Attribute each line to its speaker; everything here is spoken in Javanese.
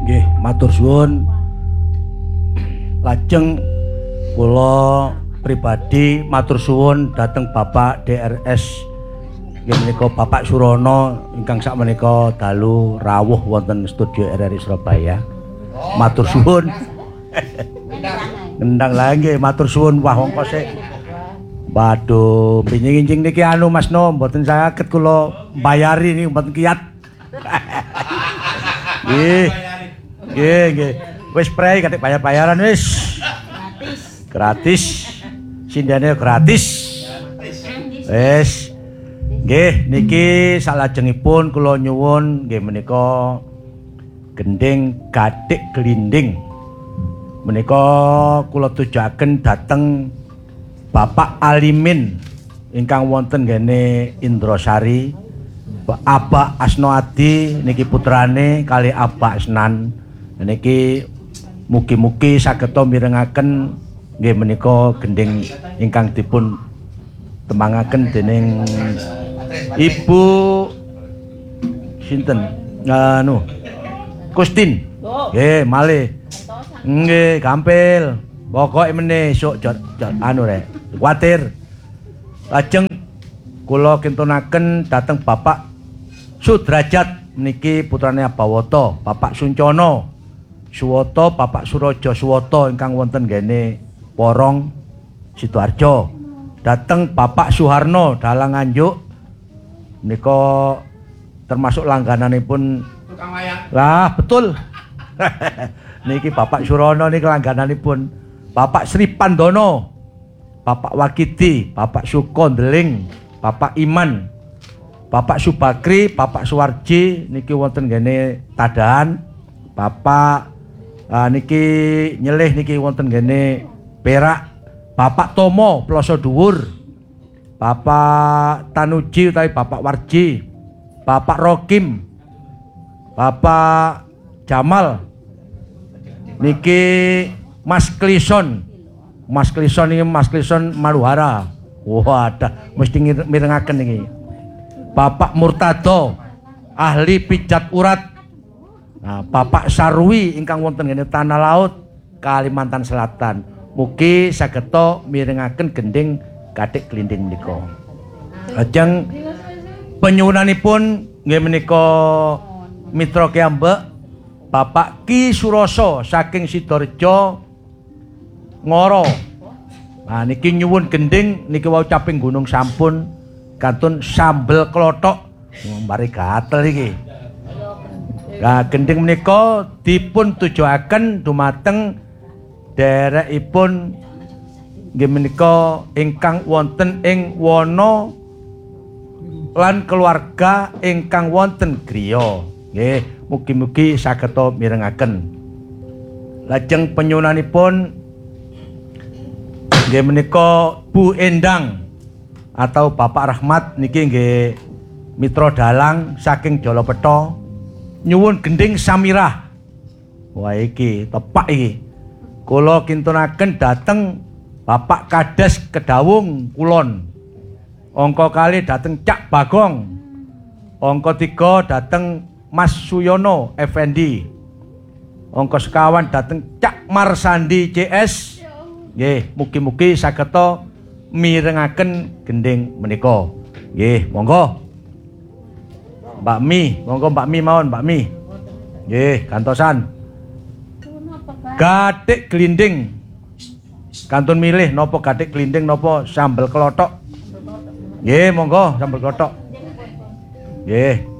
Speaker 1: Nggih, matur suwun. Lajeng kula pribadi matur suwun dhateng Bapak DRS inggih menika Bapak Surono ingkang sakmenika dalu rawuh wonten studio RRI Surabaya. Matur suwun. Ngendang lha nggih matur suwun wah wong kok sik. Waduh, pinjing-injing niki anu Mas No, mboten saged kula mbayari niki mboten kiyat. Nggih. Nggih, nggih. Wis prei katik bayar-bayaran wis. Gratis. Sindane gratis. Wis. Nggih, niki salajengipun kula nyuwun nggih menika gending gathik glinding. Menika kula tujuaken dhateng Bapak Alimin ingkang wonten ngene Indrasari. Abah Asnoadi niki putrane kali Abah Asnan. Niki mugi-mugi sageta mirengaken nggih menika gending ingkang dipun temangaken dening Ibu sinten? Anu Kustin. Nggih, malih. Nggih, gampil. Pokoke meneh esuk anu rek. Kuwatir. Lajeng kula kintunaken dhateng Bapak Sudrajat niki putrane Abawata, Bapak Suncono Suwata, Bapak Suraja Suwata ingkang wonten ngene Porong Sidoarjo. Dhateng Bapak Suharno Dalang Nganjuk nika termasuk langgananipun tukang wayang. Lah, betul. Niki Bapak Surono niki langgananipun. Bapak Sri Pandono, Bapak Wakidi, Bapak Sukondeling, Bapak Iman, Bapak Subakri, Bapak Suwarji niki wonten ngene Tadahan. Bapak niki nyelih niki wonten ngene Perak. Bapak Tomo Ploso Dhuwur. Bapak Tanuji utawi Bapak Warji. Bapak Rokim. Bapak Jamal. Niki Mas Klison. Mas Klison ini Mas Klison Maluhara. Wadah, mesti mirengaken iki. Bapak Murtado, ahli pijat urat. Nah, Bapak Sarwi ingkang wonten ngene Tanah Laut, Kalimantan Selatan. Mugi sageta mirengaken gending gathik glinding menika. Lajeng penyuwunanipun nggih menika mitra kiambek Bapak Ki Suroso saking Sidorejo Ngoro. Nah niki nyuwun gending niki wau caping gunung sampun kantun sambel klothok mari gatel iki. Nah gending menika dipun tujuaken dumateng derekipun nggih menika ingkang wonten ing wana lan keluarga ingkang wonten griya. Nggih, mugi-mugi sageta mirengaken. Lajeng penyuwunanipun nggih menika Bu Endang atau Bapak Rahmat niki nggih mitra dalang saking Jolopetho nyuwun gending Samirah. Wah iki tepak iki. Kula kintunaken dhateng Bapak Kades Kedawung Kulon. Angka kali dhateng Cak Bagong. Angka 3 dhateng Mas Suyono Effendi. Angka sekawan dhateng Cak Marsandi CS. Nggih, mugi-mugi sageta mirengaken gending menika. Nggih, monggo. Mbak Mi, monggo Mbak Mi mawon, Mbak Mi. Nggih, gantosan. Gathik glinding. Kantun milih napa gathik glinding napa sambel klothok. Nggih, monggo sambel klothok. Nggih.